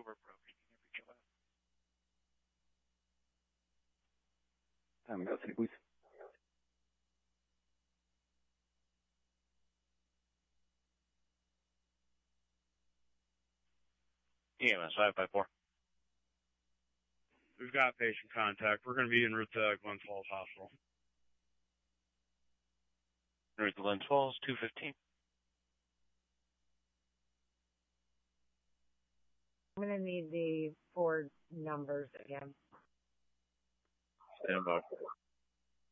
Grazie, please. EMS 554. We've got patient contact. We're going to be en route to Glens Falls Hospital. En route to Glens Falls, 215. I'm going to need the 4 numbers again. Stand by.